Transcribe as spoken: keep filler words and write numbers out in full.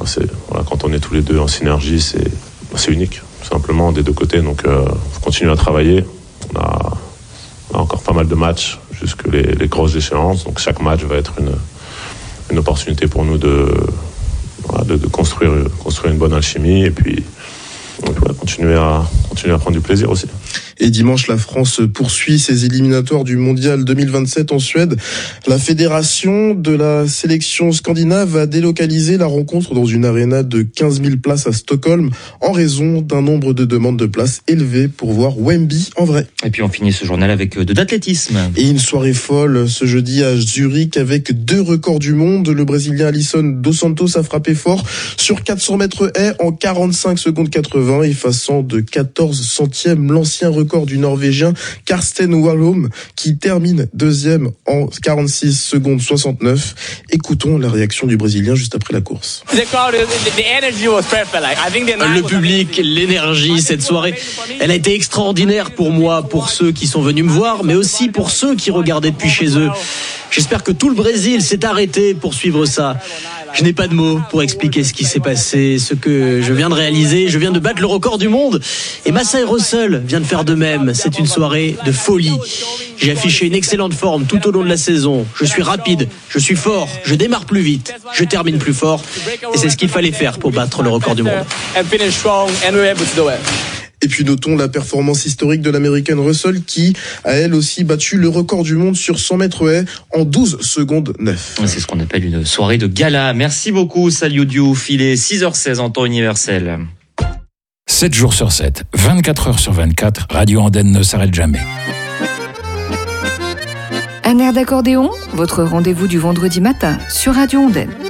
c'est, voilà, quand on est tous les deux en synergie, c'est, c'est unique, tout simplement, des deux côtés. Donc, il euh, faut continuer à travailler. On a, on a encore pas mal de matchs jusque les, les grosses échéances. Donc, chaque match va être une, une opportunité pour nous de, voilà, de, de construire, construire une bonne alchimie et puis donc, ouais, continuer à, continuer à prendre du plaisir aussi. Et dimanche, la France poursuit ses éliminatoires du Mondial deux mille vingt-sept en Suède. La fédération de la sélection scandinave a délocalisé la rencontre dans une aréna de quinze mille places à Stockholm en raison d'un nombre de demandes de places élevé pour voir Wemby en vrai. Et puis on finit ce journal avec de l'athlétisme. Et une soirée folle ce jeudi à Zurich avec deux records du monde. Le Brésilien Alisson dos Santos a frappé fort sur quatre cents mètres haies en quarante-cinq secondes quatre-vingts, effaçant de quatorze centièmes l'ancien record du Norvégien Karsten Warholm qui termine deuxième en quarante-six secondes soixante-neuf. Écoutons la réaction du Brésilien juste après la course. Le public, l'énergie, cette soirée, elle a été extraordinaire pour moi, pour ceux qui sont venus me voir, mais aussi pour ceux qui regardaient depuis chez eux. J'espère que tout le Brésil s'est arrêté pour suivre ça. Je n'ai pas de mots pour expliquer ce qui s'est passé, ce que je viens de réaliser. Je viens de battre le record du monde et Massey Russell vient de faire de même. C'est une soirée de folie. J'ai affiché une excellente forme tout au long de la saison. Je suis rapide, je suis fort, je démarre plus vite, je termine plus fort. Et c'est ce qu'il fallait faire pour battre le record du monde. Et puis notons la performance historique de l'Américaine Russell qui a elle aussi battu le record du monde sur cent mètres haies en douze secondes neuf. C'est ce qu'on appelle une soirée de gala. Merci beaucoup Saliou Diouf, il est six heures seize en temps universel. sept jours sur sept, vingt-quatre heures sur vingt-quatre, Radio Andenne ne s'arrête jamais. Un air d'accordéon, votre rendez-vous du vendredi matin sur Radio Andenne.